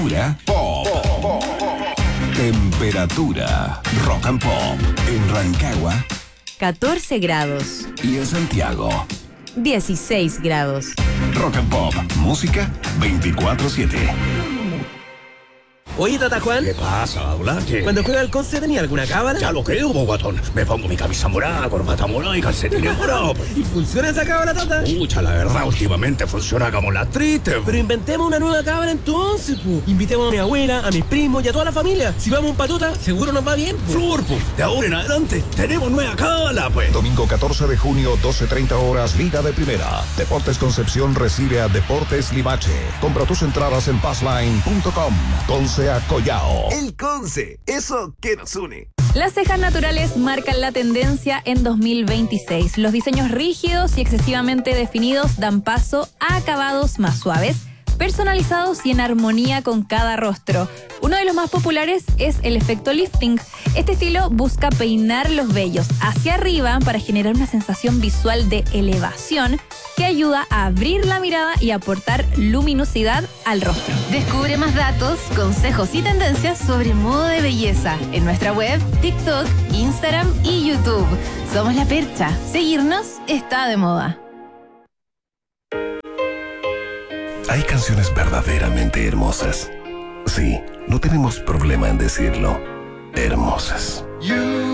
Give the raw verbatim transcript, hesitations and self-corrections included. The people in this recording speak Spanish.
Pop. Temperatura Rock and Pop en Rancagua catorce grados y en Santiago dieciséis grados. Rock and Pop, música veinticuatro siete. Oye, Tata Juan. ¿Qué pasa, Blanque? Cuando juega al Conce, ¿tenía alguna cábala? Ya lo creo, bogatón. Me pongo mi camisa morada, corbata morada y calcetines morados. ¿Y funciona esa cábala, Tata? Pucha, la verdad, últimamente funciona como la triste. Pero inventemos una nueva cábala entonces, pu. Invitemos a mi abuela, a mis primos y a toda la familia. Si vamos a un patota, seguro nos va bien, pu. Flor, pu. De ahora en adelante, tenemos nueva cábala, pues. Domingo catorce de junio, doce treinta horas, Liga de Primera. Deportes Concepción recibe a Deportes Limache. Compra tus entradas en passline punto com. Conce a Collao. El Conce, eso que nos une. Las cejas naturales marcan la tendencia en dos mil veintiséis. Los diseños rígidos y excesivamente definidos dan paso a acabados más suaves, personalizados y en armonía con cada rostro. Uno de los más populares es el efecto lifting. Este estilo busca peinar los vellos hacia arriba para generar una sensación visual de elevación que ayuda a abrir la mirada y aportar luminosidad al rostro. Descubre más datos, consejos y tendencias sobre modo de belleza en nuestra web, TikTok, Instagram y YouTube. Somos La Percha. Seguirnos está de moda. Hay canciones verdaderamente hermosas. Sí, no tenemos problema en decirlo. Hermosas.